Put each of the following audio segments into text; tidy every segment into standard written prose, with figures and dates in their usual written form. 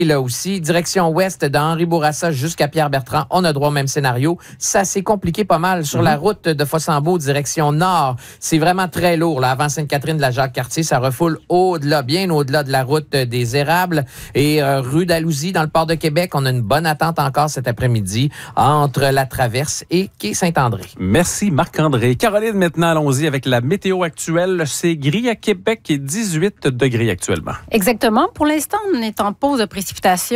Là aussi, direction ouest d'Henri Bourassa jusqu'à Pierre-Bertrand, on a droit au même scénario. Ça s'est compliqué pas mal. Sur la route de Fossambeau, direction nord, c'est vraiment très lourd. Là, avant Sainte-Catherine de la Jacques-Cartier, ça refoule au-delà, bien au-delà de la route des Érables. Et rue d'Alousie, dans le port de Québec, on a une bonne attente encore cet après-midi entre la Traverse et quai Saint-André. Merci Marc-André. Caroline, maintenant, allons-y avec la météo actuelle. C'est gris à Québec et 18 degrés actuellement. Exactement. Pour l'instant, on est en pause de précipitation,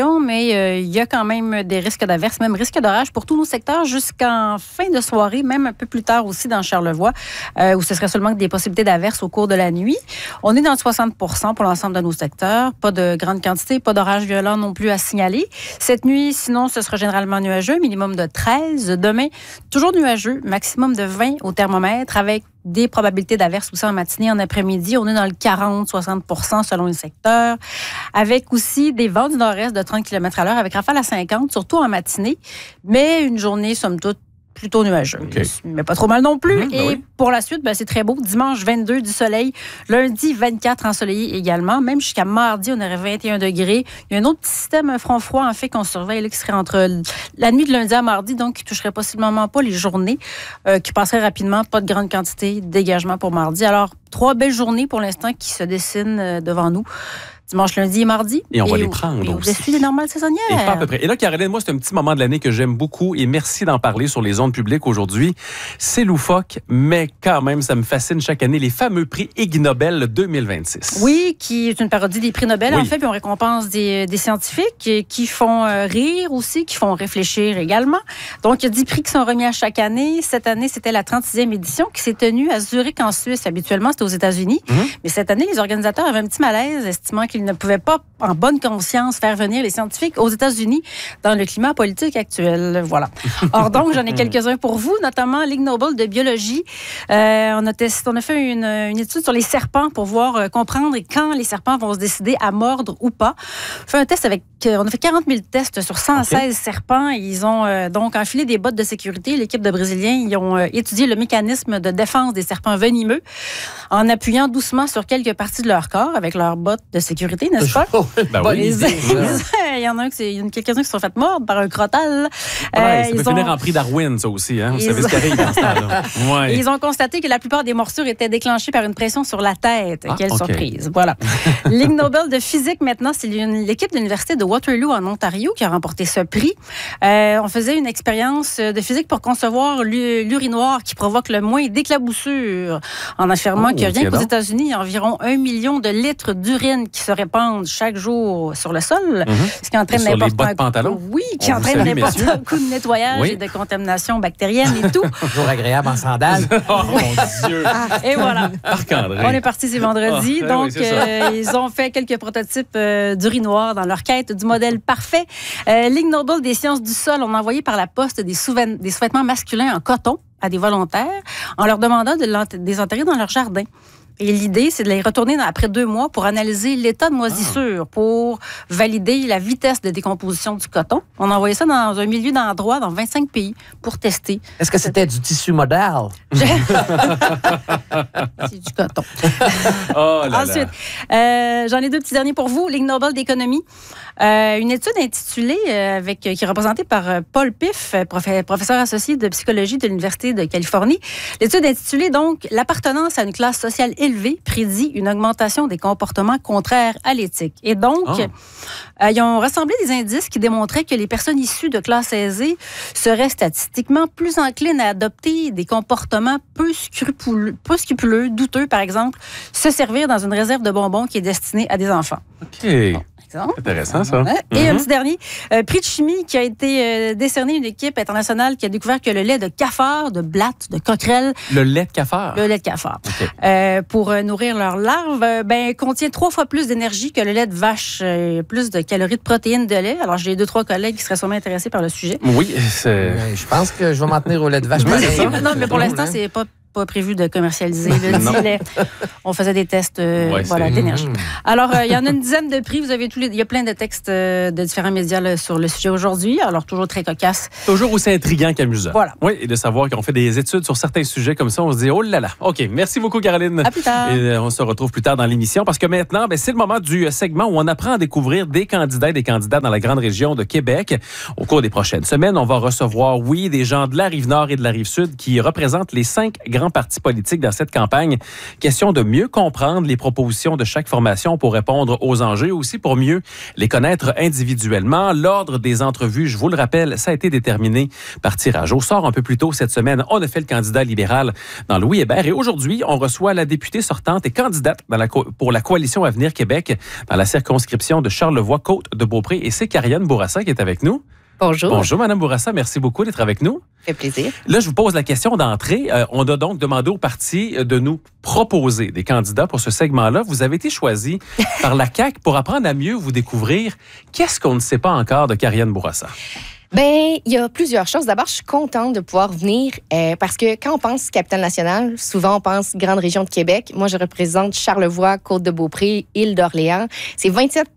mais il y a quand même des risques d'averses, même risques d'orage pour tous nos secteurs jusqu'en fin de soirée, même un peu plus tard aussi dans Charlevoix, où ce serait seulement des possibilités d'averses au cours de la nuit. On est dans le 60% pour l'ensemble de nos secteurs. Pas de grande quantité, pas d'orage violent non plus à signaler. Cette nuit, sinon, ce sera généralement nuageux, minimum de 13. Demain, toujours nuageux, maximum de 20 au thermomètre, avec des probabilités d'averses aussi en matinée, en après-midi. On est dans le 40-60% selon les secteurs, avec aussi des vents du nord-est de 30 km/h avec rafales à 50, surtout en matinée, mais une journée, somme toute, plutôt nuageux. Okay. Mais pas trop mal non plus. Et oui. pour la suite, c'est très beau. Dimanche, 22 du soleil. Lundi, 24 ensoleillé également. Même jusqu'à mardi, on aurait 21 degrés. Il y a un autre petit système, un front froid, en fait, qu'on surveille, là, qui serait entre la nuit de lundi à mardi, donc qui toucherait possiblement pas les journées, qui passerait rapidement. Pas de grande quantité de dégagement pour mardi. Alors, 3 belles journées pour l'instant qui se dessinent devant nous. Dimanche, lundi et mardi. Et on va les prendre aussi. Au-dessus des normales saisonnières. Et pas à peu près. Et là, Caroline, moi, c'est un petit moment de l'année que j'aime beaucoup et merci d'en parler sur les ondes publiques aujourd'hui. C'est loufoque, mais quand même, ça me fascine chaque année, les fameux prix Ig Nobel 2026. Oui, qui est une parodie des prix Nobel, oui. en fait, puis on récompense des scientifiques qui font rire aussi, qui font réfléchir également. Donc, il y a 10 prix qui sont remis à chaque année. Cette année, c'était la 36e édition qui s'est tenue à Zurich, en Suisse. Habituellement, c'était aux États-Unis. Mais cette année, les organisateurs avaient un petit malaise, estimant qu'ils ne pouvaient pas, en bonne conscience, faire venir les scientifiques aux États-Unis dans le climat politique actuel. Voilà. Or, donc, j'en ai quelques-uns pour vous, notamment l'Ig Nobel de biologie. On a fait une étude sur les serpents pour voir, comprendre quand les serpents vont se décider à mordre ou pas. On a fait 40 000 tests sur 116 serpents. Ils ont donc enfilé des bottes de sécurité. L'équipe de Brésiliens, ils ont étudié le mécanisme de défense des serpents venimeux en appuyant doucement sur quelques parties de leur corps avec leurs bottes de sécurité, n'est-ce pas? Ben oui. Il y en a quelques-uns qui se sont fait mordre par un crottal. Ça peut finir en prix Darwin, ça aussi. Hein? Vous savez ce qui arrive dans ce temps-là. Ouais. Ils ont constaté que la plupart des morsures étaient déclenchées par une pression sur la tête. Quelle surprise. Voilà. L'Ig Nobel de physique, maintenant, c'est l'équipe de l'Université de Waterloo en Ontario qui a remporté ce prix. On faisait une expérience de physique pour concevoir l'urinoir qui provoque le moins d'éclaboussures en affirmant que rien qu'aux États-Unis, il y a environ 1 million de litres d'urine qui se répandent chaque jour sur le sol. Ce qui entraîne qui entraîne n'importe coup de nettoyage et de contamination bactérienne et tout. Toujours agréable en sandales. Oh mon Dieu! Et voilà. Marc-André. On est parti, c'est vendredi. Donc, ils ont fait quelques prototypes d'urinoir dans leur quête du modèle parfait. L'Ig Nobel des sciences du sol, on a envoyé par la poste des sous-vêtements masculins en coton à des volontaires en leur demandant de les enterrer dans leur jardin. Et l'idée, c'est de les retourner après 2 mois pour analyser l'état de moisissure, pour valider la vitesse de décomposition du coton. On a envoyé ça dans un milieu d'endroits dans 25 pays pour tester. Est-ce que c'était du tissu modèle? C'est du coton. Oh là Ensuite, j'en ai 2 petits derniers pour vous. L'Ig Nobel d'économie. Une étude intitulée, qui est représentée par Paul Piff, professeur associé de psychologie de l'Université de Californie. L'étude intitulée, donc, l'appartenance à une classe sociale élevée prédit une augmentation des comportements contraires à l'éthique. Et donc, ils ont rassemblé des indices qui démontraient que les personnes issues de classes aisées seraient statistiquement plus enclines à adopter des comportements peu scrupuleux, douteux, par exemple, se servir dans une réserve de bonbons qui est destinée à des enfants. OK. Intéressant, ça. Et un petit dernier, prix de chimie qui a été décerné à une équipe internationale qui a découvert que le lait de cafard, de blatte, de coquerelle... Le lait de cafard? Le lait de cafard. Okay. Pour nourrir leurs larves, contient 3 fois plus d'énergie que le lait de vache, plus de calories de protéines de lait. Alors, j'ai 2-3 collègues qui seraient sûrement intéressés par le sujet. Oui, c'est... Je pense que je vais m'en tenir au lait de vache. Non, mais pour l'instant, c'est pas pas prévu de commercialiser le Dilet. On faisait des tests d'énergie. Alors, il y en a une dizaine de prix. Vous avez il y a plein de textes de différents médias là, sur le sujet aujourd'hui. Alors, toujours très cocasse. Toujours aussi intriguant qu'amusant. Voilà. Oui, et de savoir qu'on fait des études sur certains sujets comme ça, on se dit, oh là là. OK, merci beaucoup, Caroline. À plus tard. Et on se retrouve plus tard dans l'émission parce que maintenant, c'est le moment du segment où on apprend à découvrir des candidats et des candidates dans la grande région de Québec. Au cours des prochaines semaines, on va recevoir, des gens de la Rive-Nord et de la Rive-Sud qui représentent les 5 grands partis politiques dans cette campagne. Question de mieux comprendre les propositions de chaque formation pour répondre aux enjeux, aussi pour mieux les connaître individuellement. L'ordre des entrevues, je vous le rappelle, ça a été déterminé par tirage au sort un peu plus tôt cette semaine. On a fait le candidat libéral dans Louis Hébert et aujourd'hui, on reçoit la députée sortante et candidate pour la Coalition Avenir Québec dans la circonscription de Charlevoix-Côte-de-Beaupré et c'est Karianne Bourassa qui est avec nous. Bonjour. Bonjour, Mme Bourassa. Merci beaucoup d'être avec nous. Ça fait plaisir. Là, je vous pose la question d'entrée. On a donc demandé au parti de nous proposer des candidats pour ce segment-là. Vous avez été choisi par la CAQ pour apprendre à mieux vous découvrir. Qu'est-ce qu'on ne sait pas encore de Karianne Bourassa? Il y a plusieurs choses. D'abord, je suis contente de pouvoir venir parce que quand on pense capitale nationale, souvent on pense grande région de Québec. Moi, je représente Charlevoix, Côte-de-Beaupré, Île-d'Orléans. C'est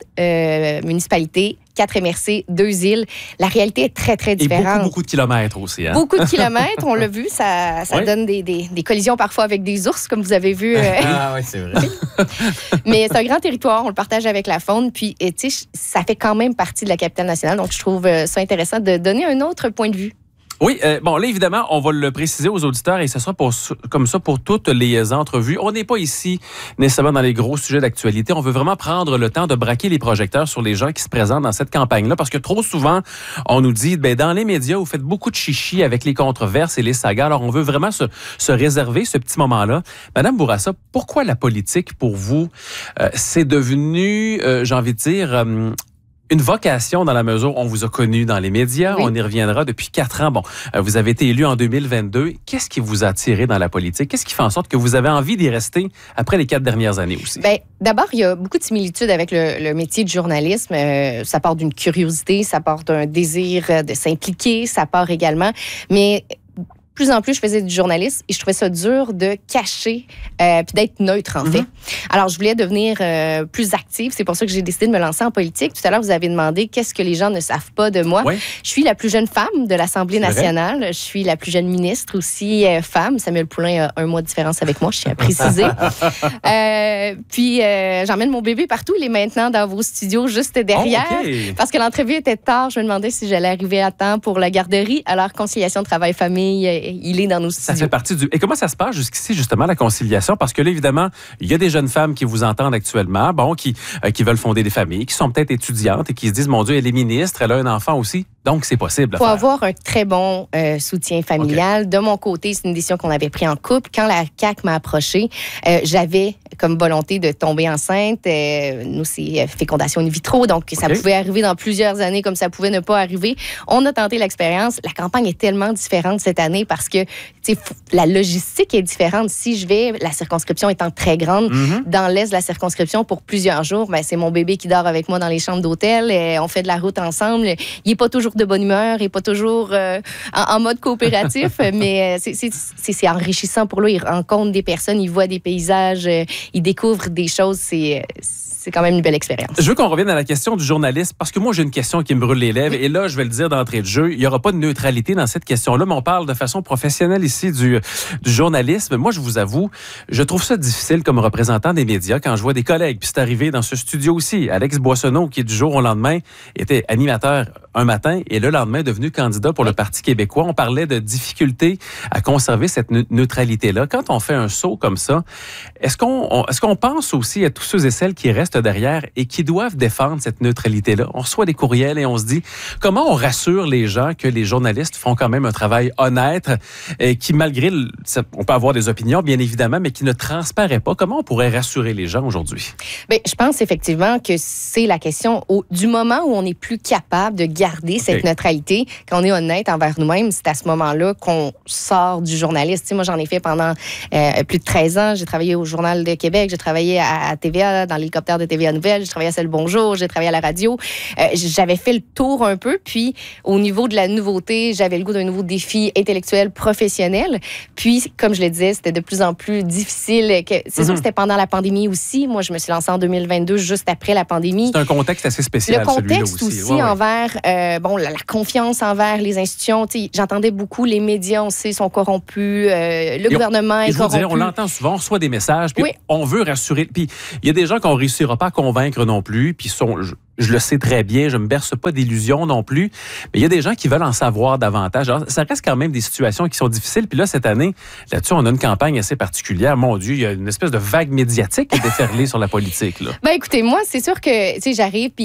27 municipalités, 4 MRC, 2 îles. La réalité est très, très différente. Et beaucoup de kilomètres aussi. Hein? Beaucoup de kilomètres, on l'a vu. Ça donne des collisions parfois avec des ours, comme vous avez vu. Ah oui, c'est vrai. Mais c'est un grand territoire, on le partage avec la faune. Puis, tu sais, ça fait quand même partie de la capitale nationale. Donc, je trouve ça intéressant de donner un autre point de vue. Oui, là, évidemment, on va le préciser aux auditeurs et ce sera comme ça pour toutes les entrevues. On n'est pas ici nécessairement dans les gros sujets d'actualité. On veut vraiment prendre le temps de braquer les projecteurs sur les gens qui se présentent dans cette campagne-là parce que trop souvent, on nous dit, dans les médias, vous faites beaucoup de chichi avec les controverses et les sagas. Alors, on veut vraiment se réserver ce petit moment-là. Madame Bourassa, pourquoi la politique, pour vous, c'est devenu, j'ai envie de dire... une vocation dans la mesure où on vous a connu dans les médias. Oui. On y reviendra depuis 4 ans. Bon, vous avez été élu en 2022. Qu'est-ce qui vous a attiré dans la politique? Qu'est-ce qui fait en sorte que vous avez envie d'y rester après les 4 dernières années aussi? D'abord, il y a beaucoup de similitudes avec le métier de journalisme. Ça part d'une curiosité, ça part d'un désir de s'impliquer, ça part également. Mais plus en plus, je faisais du journalisme et je trouvais ça dur de cacher puis d'être neutre, en fait. Alors, je voulais devenir plus active. C'est pour ça que j'ai décidé de me lancer en politique. Tout à l'heure, vous avez demandé qu'est-ce que les gens ne savent pas de moi. Oui. Je suis la plus jeune femme de l'Assemblée nationale. Je suis la plus jeune ministre aussi femme. Samuel Poulin a 1 mois de différence avec moi, je tiens à préciser. Puis, j'emmène mon bébé partout. Il est maintenant dans vos studios juste derrière. Oh, okay. Parce que l'entrevue était tard. Je me demandais si j'allais arriver à temps pour la garderie. Alors, conciliation travail-famille, il est dans nos studios. Ça fait partie du... Et comment ça se passe jusqu'ici, justement, la conciliation? Parce que là, évidemment, il y a des jeunes femmes qui vous entendent actuellement, qui veulent fonder des familles, qui sont peut-être étudiantes et qui se disent, mon Dieu, elle est ministre, elle a un enfant aussi. Donc, c'est possible. Il faut avoir un très bon soutien familial. Okay. De mon côté, c'est une décision qu'on avait prise en couple. Quand la CAQ m'a approchée, j'avais comme volonté de tomber enceinte. Nous, c'est fécondation in vitro, donc ça pouvait arriver dans plusieurs années comme ça pouvait ne pas arriver. On a tenté l'expérience. La campagne est tellement différente cette année parce que la logistique est différente. Si je vais, la circonscription étant très grande, dans l'est de la circonscription pour plusieurs jours, c'est mon bébé qui dort avec moi dans les chambres d'hôtel. On fait de la route ensemble. Il n'est pas toujours de bonne humeur, il n'est pas toujours en mode coopératif, mais c'est enrichissant pour lui. Il rencontre des personnes, il voit des paysages, il découvre des choses. C'est quand même une belle expérience. Je veux qu'on revienne à la question du journaliste, parce que moi, j'ai une question qui me brûle les lèvres. Et là, je vais le dire d'entrée de jeu, il n'y aura pas de neutralité dans cette question-là, mais on parle de façon professionnelle ici du journalisme. Moi, je vous avoue, je trouve ça difficile comme représentant des médias quand je vois des collègues. Puis c'est arrivé dans ce studio aussi. Alex Boissonneau, qui du jour au lendemain était animateur un matin et le lendemain devenu candidat pour le Parti québécois. On parlait de difficulté à conserver cette neutralité-là. Quand on fait un saut comme ça, est-ce qu'on pense aussi à tous ceux et celles qui restent derrière et qui doivent défendre cette neutralité-là? On reçoit des courriels et on se dit, comment on rassure les gens que les journalistes font quand même un travail honnête et qui, malgré, on peut avoir des opinions, bien évidemment, mais qui ne transparaît pas. Comment on pourrait rassurer les gens aujourd'hui? Je pense effectivement que c'est la question du moment où on n'est plus capable de garder garder cette neutralité. Quand on est honnête envers nous-mêmes, c'est à ce moment-là qu'on sort du journaliste. Tu sais, moi, j'en ai fait pendant plus de 13 ans. J'ai travaillé au Journal de Québec, j'ai travaillé à TVA, dans l'hélicoptère de TVA Nouvelles, j'ai travaillé à Salut Bonjour, j'ai travaillé à la radio. J'avais fait le tour un peu, puis au niveau de la nouveauté, j'avais le goût d'un nouveau défi intellectuel, professionnel. Puis, comme je le disais, c'était de plus en plus difficile. C'est sûr que c'était pendant la pandémie aussi. Moi, je me suis lancée en 2022, juste après la pandémie. C'est un contexte assez spécial, le contexte aussi envers la confiance envers les institutions. J'entendais beaucoup, les médias, on sait, sont corrompus, le gouvernement est corrompu. On l'entend souvent, on reçoit des messages, puis on veut rassurer. Puis il y a des gens qu'on ne réussira pas à convaincre non plus, puis je le sais très bien, je ne me berce pas d'illusions non plus, mais il y a des gens qui veulent en savoir davantage. Alors, ça reste quand même des situations qui sont difficiles. Puis là, cette année, là-dessus, on a une campagne assez particulière. Mon Dieu, il y a une espèce de vague médiatique qui est déferlée sur la politique. Là. Écoutez, moi, c'est sûr que j'arrive, puis